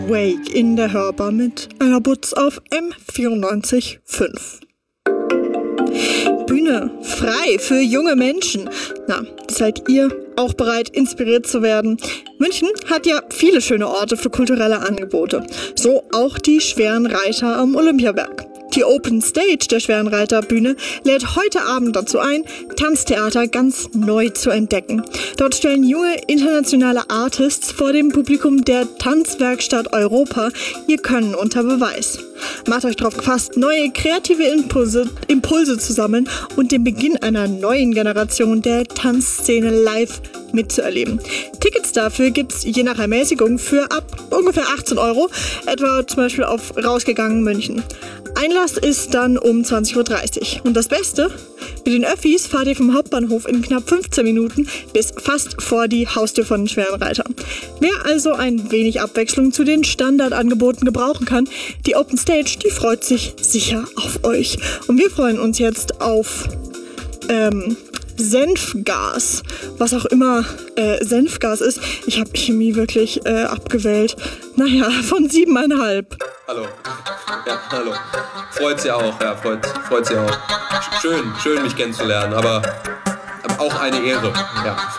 Wake in der Hörbar mit einer Butz auf M94.5. Bühne frei für junge Menschen. Na, seid ihr auch bereit, inspiriert zu werden? München hat ja viele schöne Orte für kulturelle Angebote. So auch die Schwerenreiter am Olympiaberg. Die Open Stage der Schwerenreiterbühne lädt heute Abend dazu ein, Tanztheater ganz neu zu entdecken. Dort stellen junge internationale Artists vor dem Publikum der Tanzwerkstatt Europa ihr Können unter Beweis. Macht euch darauf gefasst, neue kreative Impulse zu sammeln und den Beginn einer neuen Generation der Tanzszene live mitzuerleben. Tickets dafür gibt's je nach Ermäßigung für ab ungefähr 18 €, etwa zum Beispiel auf Rausgegangen München. Einlass ist dann um 20.30 Uhr. Und das Beste? Mit den Öffis fahrt ihr vom Hauptbahnhof in knapp 15 Minuten bis fast vor die Haustür von den Schwerenreitern. Wer also ein wenig Abwechslung zu den Standardangeboten gebrauchen kann, die Open Stage, die freut sich sicher auf euch. Und wir freuen uns jetzt auf Senfgas, was auch immer Senfgas ist. Ich habe Chemie wirklich abgewählt. Naja, von 7,5. Hallo. Ja, hallo. Freut sie auch, ja, freut sie auch. Schön, mich kennenzulernen, aber auch eine Ehre, ja,